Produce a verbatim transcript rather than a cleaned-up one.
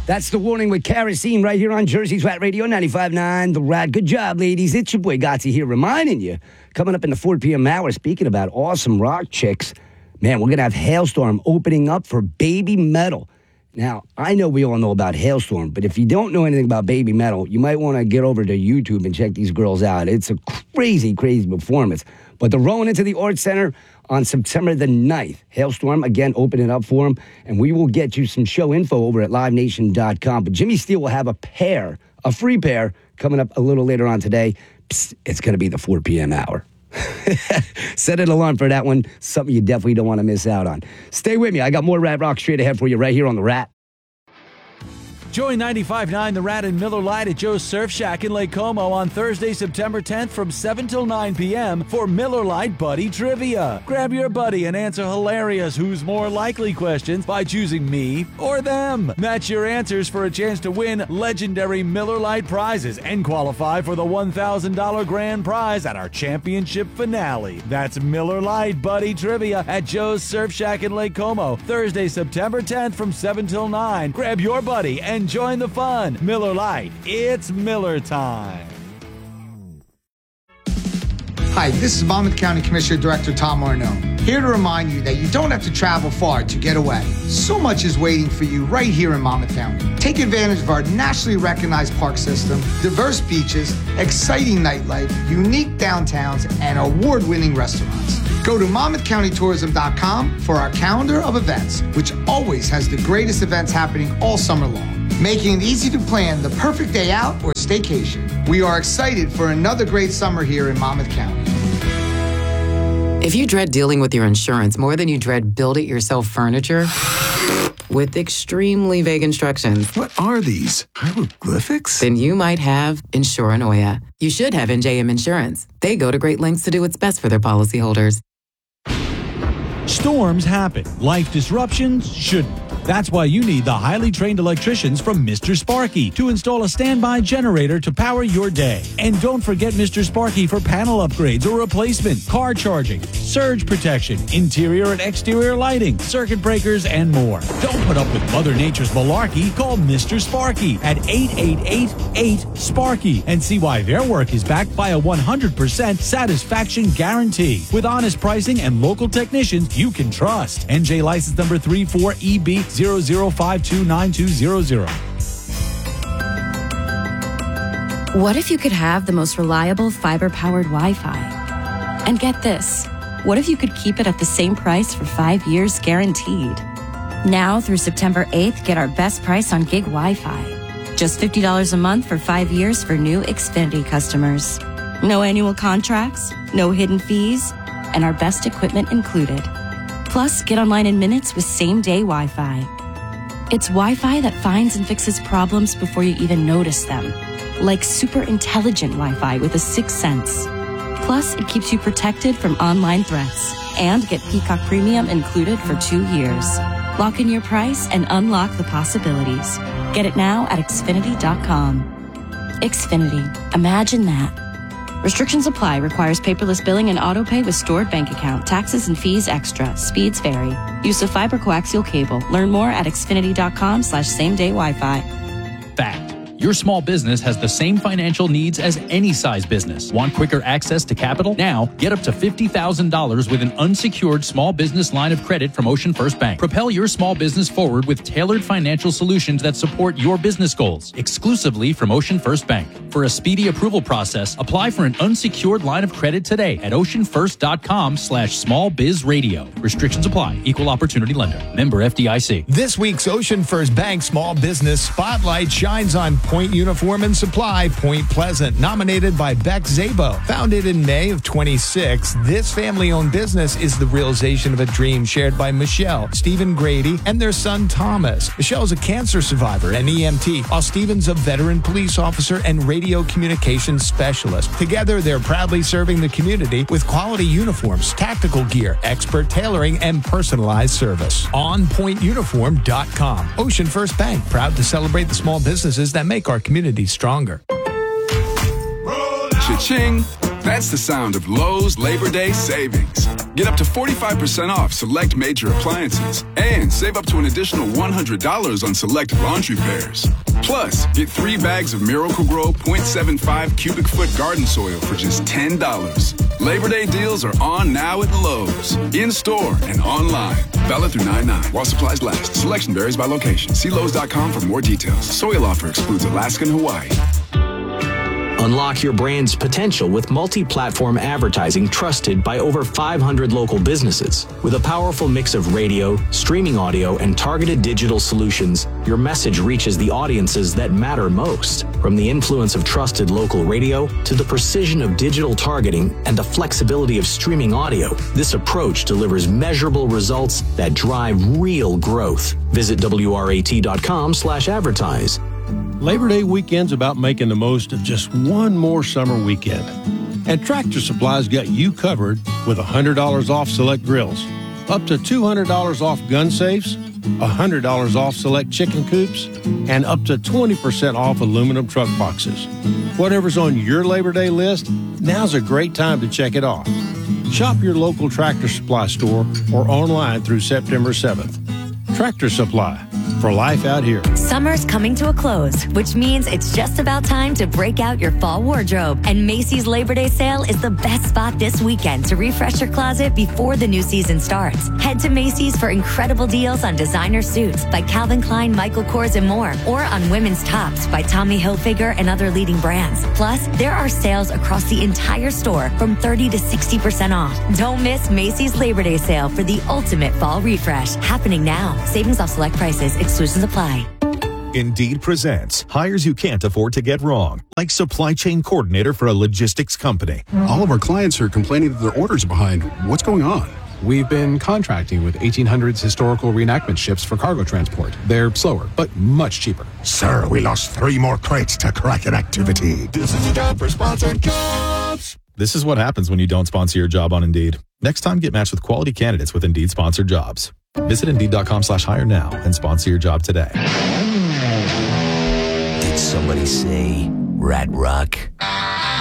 That's The Warning with Kerosene right here on Jersey's Rat Radio, ninety-five point nine The Rat. Good job, ladies. It's your boy Gotti here reminding you, coming up in the four p.m. hour, speaking about awesome rock chicks, man, we're going to have Halestorm opening up for Baby Metal. Now, I know we all know about Halestorm, but if you don't know anything about Baby Metal, you might want to get over to YouTube and check these girls out. It's a crazy, crazy performance. But they're rolling into the Arts Center on September the ninth. Halestorm, again, opening up for them. And we will get you some show info over at live nation dot com. But Jimmy Steele will have a pair, a free pair, coming up a little later on today. Psst, it's going to be the four p.m. hour. Set an alarm for that one. Something you definitely don't want to miss out on. Stay with me. I got more Rat Rock straight ahead for you right here on The Rat. Join ninety-five point nine The Rat and Miller Lite at Joe's Surf Shack in Lake Como on Thursday, September tenth from seven till nine p.m. for Miller Lite Buddy Trivia. Grab your buddy and answer hilarious who's more likely questions by choosing me or them. Match your answers for a chance to win legendary Miller Lite prizes and qualify for the one thousand dollars grand prize at our championship finale. That's Miller Lite Buddy Trivia at Joe's Surf Shack in Lake Como, Thursday, September tenth from seven till nine. Grab your buddy and join the fun. Miller Lite, it's Miller time. Hi, this is Monmouth County Commissioner Director Tom Arnone, here to remind you that you don't have to travel far to get away. So much is waiting for you right here in Monmouth County. Take advantage of our nationally recognized park system, diverse beaches, exciting nightlife, unique downtowns, and award-winning restaurants. Go to monmouth county tourism dot com for our calendar of events, which always has the greatest events happening all summer long, making it easy to plan the perfect day out or staycation. We are excited for another great summer here in Monmouth County. If you dread dealing with your insurance more than you dread build-it-yourself furniture with extremely vague instructions, what are these? Hieroglyphics? Then you might have Insuranoia. You should have N J M Insurance. They go to great lengths to do what's best for their policyholders. Storms happen. Life disruptions shouldn't. That's why you need the highly trained electricians from Mister Sparky to install a standby generator to power your day. And don't forget Mister Sparky for panel upgrades or replacement, car charging, surge protection, interior and exterior lighting, circuit breakers, and more. Don't put up with Mother Nature's malarkey. Call Mister Sparky at eight eight eight, eight, SPARKY and see why their work is backed by a one hundred percent satisfaction guarantee. With honest pricing and local technicians you can trust. N J license number three four E B zero zero five two nine two zero zero. What if you could have the most reliable fiber-powered Wi-Fi? And get this, what if you could keep it at the same price for five years guaranteed? Now through September eighth, get our best price on gig Wi-Fi. Just fifty dollars a month for five years for new Xfinity customers. No annual contracts, no hidden fees, and our best equipment included. Plus, get online in minutes with same-day Wi-Fi. It's Wi-Fi that finds and fixes problems before you even notice them. Like super intelligent Wi-Fi with a sixth sense. Plus, it keeps you protected from online threats. And get Peacock Premium included for two years. Lock in your price and unlock the possibilities. Get it now at Xfinity dot com. Xfinity. Imagine that. Restrictions apply. Requires paperless billing and autopay with stored bank account. Taxes and fees extra. Speeds vary. Use of fiber coaxial cable. Learn more at Xfinity dot com slash same day Wi-Fi. Fact. Your small business has the same financial needs as any size business. Want quicker access to capital? Now, get up to fifty thousand dollars with an unsecured small business line of credit from Ocean First Bank. Propel your small business forward with tailored financial solutions that support your business goals. Exclusively from Ocean First Bank. For a speedy approval process, apply for an unsecured line of credit today at ocean first dot com slash small biz radio. Restrictions apply. Equal opportunity lender. Member F D I C. This week's Ocean First Bank Small Business Spotlight shines on Point Uniform and Supply, Point Pleasant, nominated by Beck Zabo. Founded in May of twenty-six, this family-owned business is the realization of a dream shared by Michelle, Stephen Grady, and their son Thomas. Michelle's a cancer survivor and E M T, while Stephen's a veteran police officer and radio communications specialist. Together, they're proudly serving the community with quality uniforms, tactical gear, expert tailoring, and personalized service. on point uniform dot com. Ocean First Bank, proud to celebrate the small businesses that make our community stronger. Cha-ching. That's the sound of Lowe's Labor Day savings. Get up to forty-five percent off select major appliances and save up to an additional one hundred dollars on select laundry pairs. Plus, get three bags of Miracle-Gro point seven five cubic foot garden soil for just ten dollars. Labor Day deals are on now at Lowe's, in-store and online. Valid through nine nine while supplies last. Selection varies by location. See Lowe's dot com for more details. Soil offer excludes Alaska and Hawaii. Unlock your brand's potential with multi-platform advertising trusted by over five hundred local businesses. With a powerful mix of radio, streaming audio, and targeted digital solutions, your message reaches the audiences that matter most. From the influence of trusted local radio to the precision of digital targeting and the flexibility of streaming audio, this approach delivers measurable results that drive real growth. Visit W R A T dot com slash advertise. Labor Day weekend's about making the most of just one more summer weekend. And Tractor Supply's got you covered with one hundred dollars off select grills, up to two hundred dollars off gun safes, one hundred dollars off select chicken coops, and up to twenty percent off aluminum truck boxes. Whatever's on your Labor Day list, now's a great time to check it off. Shop your local Tractor Supply store or online through September seventh. Tractor Supply, for life out here. Summer's coming to a close, which means it's just about time to break out your fall wardrobe. And Macy's Labor Day sale is the best spot this weekend to refresh your closet before the new season starts. Head to Macy's for incredible deals on designer suits by Calvin Klein, Michael Kors, and more, or on women's tops by Tommy Hilfiger and other leading brands. Plus, there are sales across the entire store from thirty to sixty percent off. Don't miss Macy's Labor Day sale for the ultimate fall refresh, happening now. Savings off select prices. Exclusions apply. Indeed presents hires you can't afford to get wrong, like supply chain coordinator for a logistics company. All of our clients are complaining that their orders are behind. What's going on? We've been contracting with eighteen hundreds historical reenactment ships for cargo transport. They're slower, but much cheaper. Sir, we lost three more crates to Kraken activity. This is a job for sponsored jobs. This is what happens when you don't sponsor your job on Indeed. Next time, get matched with quality candidates with Indeed sponsored jobs. Visit Indeed.com slash hire now and sponsor your job today. Did somebody say Rat Rock?